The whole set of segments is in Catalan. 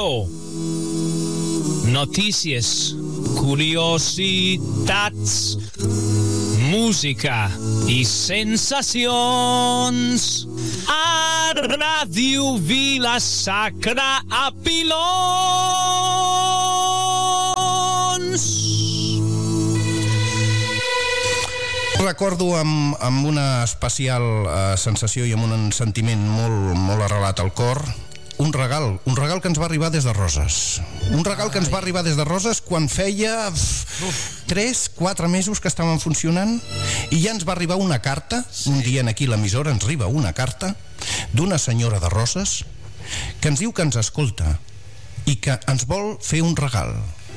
Informació, notícies, curiositats, música i sensacions a Ràdio Vila-sacra a Pilons. Recordo amb una especial sensació i amb un sentiment molt arrelat al cor un regal que ens va arribar des de Roses. Un regal que ens va arribar des de Roses quan feia 3-4 mesos que estaven funcionant i ja ens va arribar una carta, un dia aquí a l'emissora ens arriba una carta d'una senyora de Roses que ens diu que ens escolta i que ens vol fer un regal.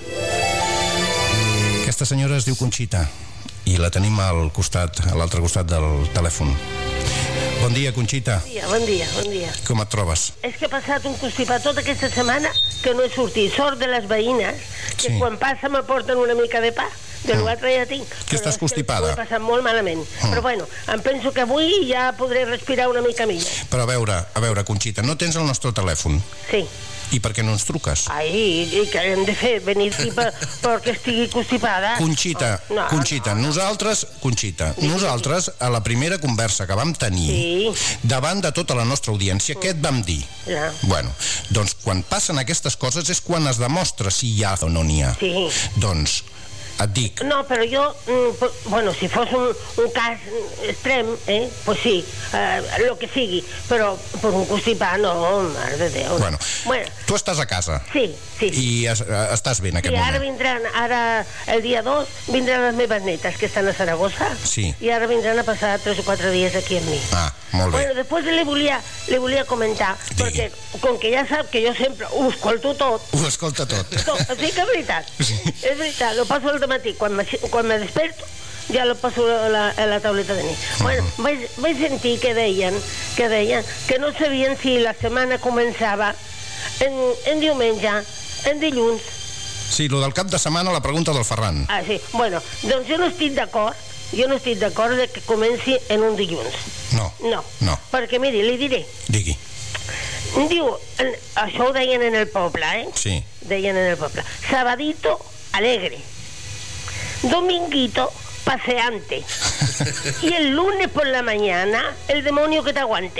Aquesta senyora es diu Conxita i la tenim a l'altre costat del telèfon. Bon dia, Conxita. Bon dia. Com et trobes? És que he passat un constipat tota aquesta setmana que no he sortit. Sort de les veïnes, que sí, quan passa m'aporten una mica de pa. De l'altre ja tinc. Que estàs constipada? Ho he passat molt malament. Però bueno, em penso que avui ja podré respirar una mica millor. Però a veure, Conxita, no tens el nostre telèfon? Sí. I per què no ens truques? Ai, i què hem de fer? Venir aquí perquè estigui constipada? Conxita, nosaltres, a la primera conversa que vam tenir, davant de tota la nostra audiència, què et vam dir? Bueno, doncs quan passen aquestes coses és quan es demostra si hi ha o no n'hi ha. Sí. Doncs et dic... No, però jo, bueno, si fos un cas extrem, pues sí, lo que sigui, però per un constipat, no, mare de Déu. Bueno, tu estàs a casa. Sí. I estàs bé en aquest moment. Sí, ara el dia 2 vindran les meves netes, que estan a Saragossa, i ara vindran a passar 3 o 4 dies aquí amb mi. Ah, molt bé. Bueno, després le volia comentar, perquè com que ja sap que jo sempre ho escolto tot. Ho escolta tot. Sí que és veritat. És veritat, lo passo al matí, quan me desperto ja lo passo a la tauleta de nit. Bueno, vaig sentir que deien que no sabien si la setmana començava en diumenge, en dilluns. Sí, lo del cap de setmana, la pregunta del Ferran. Ah, sí, bueno, doncs jo no estic d'acord de que comenci en un dilluns. No. Perquè miri, li diré. Digui. Diu, això ho deien en el poble, Sí. Deien en el poble. Sabadito alegre, dominguito paseante y el lunes por la mañana el demonio que te aguante.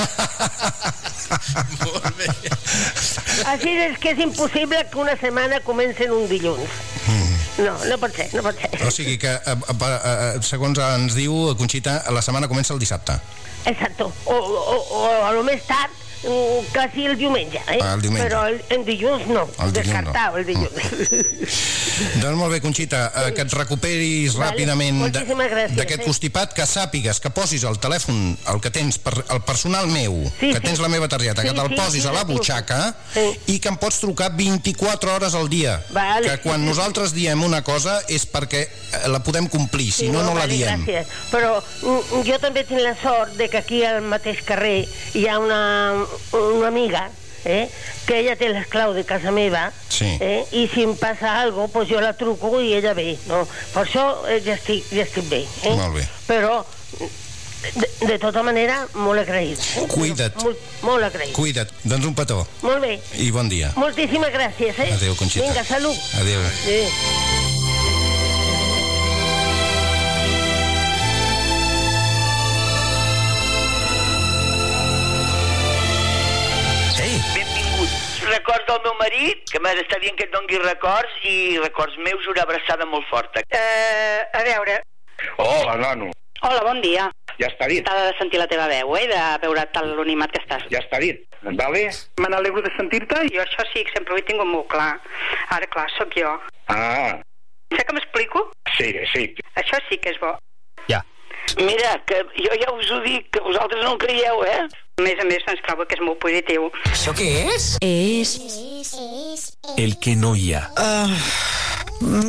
Así es que és impossible que una setmana comenci en un dilluns. No pot ser. O sigui que, segons ens diu Conxita, la setmana comença el dissabte. Exacto, o a lo més tard quasi el diumenge, el diumenge. Però el dilluns no, descartado el dilluns. Doncs molt bé, Conxita, que et recuperis ràpidament d'aquest constipat, que sàpigues que posis el telèfon, el que tens, el personal meu, que tens la meva targeta, que te'l posis a la butxaca i que em pots trucar 24 hores al dia, que quan nosaltres diem una cosa és perquè la podem complir, si no, no la diem. Però jo també tinc la sort de que aquí al mateix carrer hi ha una amiga, que ella té l'esclau de casa meva, i si em passa alguna cosa, pues jo la truco i ella ve, no? Per això ja estic bé. Molt bé. Però, de tota manera, molt agraït. Cuida't. Molt agraït. Cuida't. Doncs un petó. Molt bé. I bon dia. Moltíssimes gràcies, Adéu, Conxita. Vinga, salut. Adéu. Records del meu marit, que m'ha d'estar dient que et dongui records, i records meus, una abraçada molt forta. A veure... Hola, nano. Hola, bon dia. Ja està dit. T'ha de sentir la teva veu, de veure tal l'animat que estàs. Ja està dit. Vale? Me n'alegro de sentir-te. Jo això sí, que sempre ho he tingut molt clar. Ara, clar, sóc jo. Ah. Sé que m'explico? Sí. Això sí que és bo. Ja. Mira, que jo ja us ho dic, que vosaltres no en creieu, A més, doncs trobo que és molt positiu. Això què és? És... El que no hi ha.